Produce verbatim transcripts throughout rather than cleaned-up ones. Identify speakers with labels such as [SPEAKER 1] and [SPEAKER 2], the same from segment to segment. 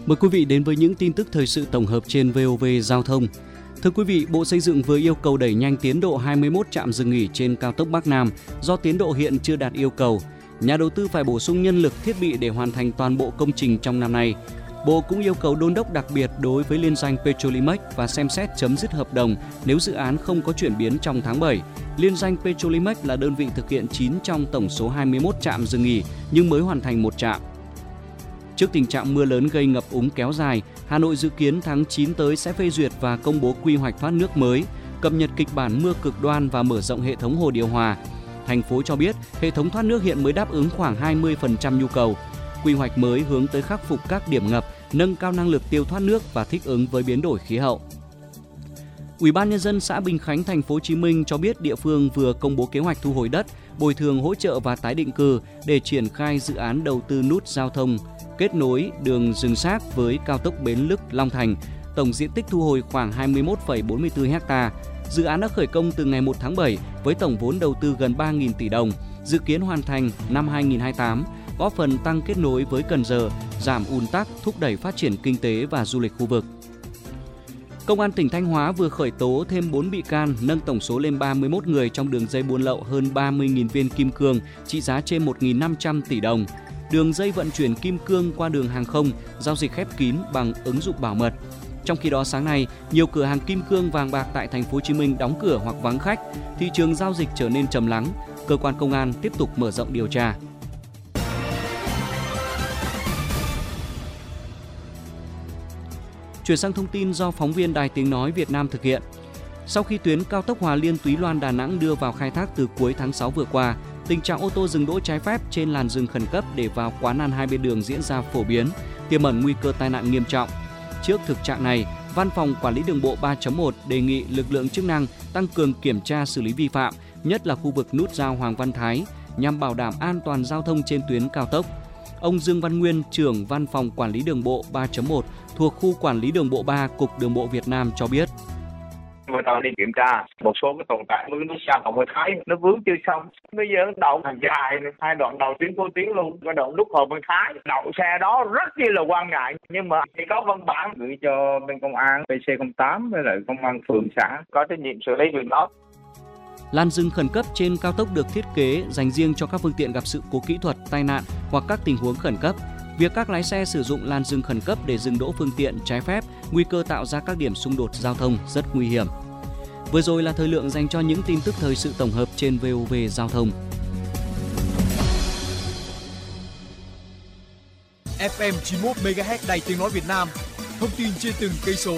[SPEAKER 1] Mời quý vị đến với những tin tức thời sự tổng hợp trên vê o vê Giao thông. Thưa quý vị, Bộ Xây dựng vừa yêu cầu đẩy nhanh tiến độ hai mươi mốt trạm dừng nghỉ trên cao tốc Bắc Nam do tiến độ hiện chưa đạt yêu cầu. Nhà đầu tư phải bổ sung nhân lực, thiết bị để hoàn thành toàn bộ công trình trong năm nay. Bộ cũng yêu cầu đôn đốc đặc biệt đối với liên danh Petrolimex và xem xét chấm dứt hợp đồng nếu dự án không có chuyển biến trong tháng bảy. Liên danh Petrolimex là đơn vị thực hiện chín trong tổng số hai mươi mốt trạm dừng nghỉ nhưng mới hoàn thành một trạm. Trước tình trạng mưa lớn gây ngập úng kéo dài, Hà Nội dự kiến tháng chín tới sẽ phê duyệt và công bố quy hoạch thoát nước mới, cập nhật kịch bản mưa cực đoan và mở rộng hệ thống hồ điều hòa. Thành phố cho biết hệ thống thoát nước hiện mới đáp ứng khoảng hai mươi phần trăm nhu cầu. Quy hoạch mới hướng tới khắc phục các điểm ngập, nâng cao năng lực tiêu thoát nước và thích ứng với biến đổi khí hậu. Ủy ban nhân dân xã Bình Khánh, thành phố Hồ Chí Minh cho biết địa phương vừa công bố kế hoạch thu hồi đất, bồi thường hỗ trợ và tái định cư để triển khai dự án đầu tư nút giao thông kết nối đường Rừng Xác với cao tốc Bến Lức - Long Thành. Tổng diện tích thu hồi khoảng hai mươi mốt phẩy bốn mươi tư ha. Dự án đã khởi công từ ngày một tháng bảy với tổng vốn đầu tư gần ba nghìn tỷ đồng, dự kiến hoàn thành năm hai nghìn không trăm hai mươi tám, góp phần tăng kết nối với Cần Giờ, giảm ùn tắc, thúc đẩy phát triển kinh tế và du lịch khu vực. Công an tỉnh Thanh Hóa vừa khởi tố thêm bốn bị can, nâng tổng số lên ba mươi mốt người trong đường dây buôn lậu hơn ba mươi nghìn viên kim cương trị giá trên một nghìn năm trăm tỷ đồng. Đường dây vận chuyển kim cương qua đường hàng không, giao dịch khép kín bằng ứng dụng bảo mật. Trong khi đó, sáng nay, nhiều cửa hàng kim cương vàng bạc tại thành phố Hồ Chí Minh đóng cửa hoặc vắng khách, thị trường giao dịch trở nên trầm lắng. Cơ quan công an tiếp tục mở rộng điều tra. Chuyển sang thông tin do phóng viên Đài Tiếng nói Việt Nam thực hiện. Sau khi tuyến cao tốc Hòa Liên - Túy Loan - Đà Nẵng đưa vào khai thác từ cuối tháng sáu vừa qua, tình trạng ô tô dừng đỗ trái phép trên làn dừng khẩn cấp để vào quán ăn hai bên đường diễn ra phổ biến, tiềm ẩn nguy cơ tai nạn nghiêm trọng. Trước thực trạng này, Văn phòng Quản lý Đường bộ ba chấm một đề nghị lực lượng chức năng tăng cường kiểm tra xử lý vi phạm, nhất là khu vực nút giao Hoàng Văn Thái, nhằm bảo đảm an toàn giao thông trên tuyến cao tốc. Ông Dương Văn Nguyên, trưởng Văn phòng Quản lý Đường bộ ba chấm một thuộc khu Quản lý Đường bộ ba, Cục Đường bộ Việt Nam cho biết.
[SPEAKER 2] Vừa đầu đi kiểm tra một số cái tồn tại với nút giao Hoàng Văn Thái nó vướng chưa xong, bây giờ đậu hàng dài hai đoạn đầu tuyến vô tuyến luôn, cái đoạn nút Hoàng Văn Thái đậu xe đó rất chi là quan ngại, nhưng mà chỉ có văn bản gửi cho bên công an pê xê không tám với lại công an phường xã có trách nhiệm xử lý việc đó.
[SPEAKER 1] Làn dừng khẩn cấp trên cao tốc được thiết kế dành riêng cho các phương tiện gặp sự cố kỹ thuật, tai nạn hoặc các tình huống khẩn cấp. Việc các lái xe sử dụng làn dừng khẩn cấp để dừng đỗ phương tiện trái phép, nguy cơ tạo ra các điểm xung đột giao thông rất nguy hiểm. Vừa rồi là thời lượng dành cho những tin tức thời sự tổng hợp trên vê o vê Giao thông.
[SPEAKER 3] ép em chín mươi mốt mê ga héc Đài Tiếng nói Việt Nam, thông tin trên từng cây số.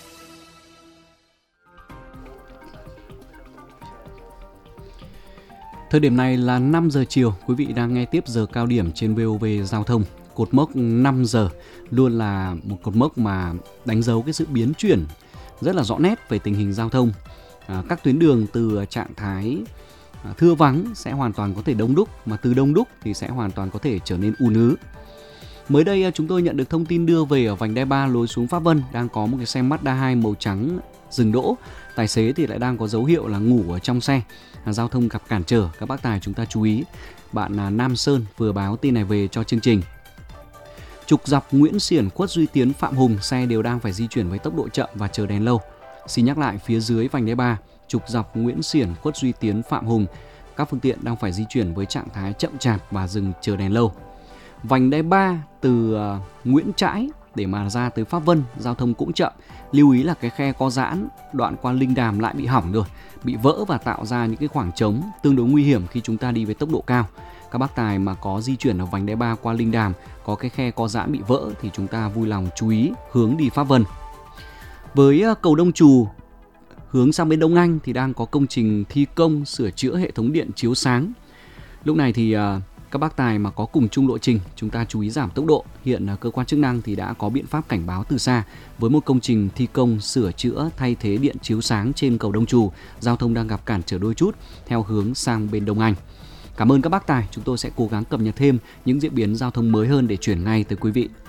[SPEAKER 1] Thời điểm này là năm giờ chiều, quý vị đang nghe tiếp giờ cao điểm trên vê o vê Giao thông. Cột mốc năm giờ luôn là một cột mốc mà đánh dấu cái sự biến chuyển rất là rõ nét về tình hình giao thông. À, các tuyến đường từ trạng thái à, thưa vắng sẽ hoàn toàn có thể đông đúc, mà từ đông đúc thì sẽ hoàn toàn có thể trở nên ùn ứ. Mới đây chúng tôi nhận được thông tin đưa về ở vành đai ba lối xuống Pháp Vân đang có một cái xe Mazda hai màu trắng dừng đỗ. Tài xế thì lại đang có dấu hiệu là ngủ ở trong xe. À, giao thông gặp cản trở, các bác tài chúng ta chú ý. Bạn à, Nam Sơn vừa báo tin này về cho chương trình. Trục dọc Nguyễn Xiển, Khuất Duy Tiến, Phạm Hùng, xe đều đang phải di chuyển với tốc độ chậm và chờ đèn lâu. Xin nhắc lại, phía dưới vành đai ba, trục dọc Nguyễn Xiển, Khuất Duy Tiến, Phạm Hùng, các phương tiện đang phải di chuyển với trạng thái chậm chạp và dừng chờ đèn lâu. Vành đai ba từ uh, Nguyễn Trãi để mà ra tới Pháp Vân, giao thông cũng chậm. Lưu ý là cái khe có giãn đoạn qua Linh Đàm lại bị hỏng rồi, bị vỡ và tạo ra những cái khoảng trống tương đối nguy hiểm khi chúng ta đi với tốc độ cao. Các bác tài mà có di chuyển ở vành đai ba qua Linh Đàm, có cái khe có giãn bị vỡ thì chúng ta vui lòng chú ý hướng đi Pháp Vân. Với cầu Đông Trù hướng sang bên Đông Anh thì đang có công trình thi công sửa chữa hệ thống điện chiếu sáng. Lúc này thì các bác tài mà có cùng chung lộ trình, chúng ta chú ý giảm tốc độ. Hiện cơ quan chức năng thì đã có biện pháp cảnh báo từ xa với một công trình thi công sửa chữa thay thế điện chiếu sáng trên cầu Đông Trù. Giao thông đang gặp cản trở đôi chút theo hướng sang bên Đông Anh. Cảm ơn các bác tài, chúng tôi sẽ cố gắng cập nhật thêm những diễn biến giao thông mới hơn để chuyển ngay tới quý vị.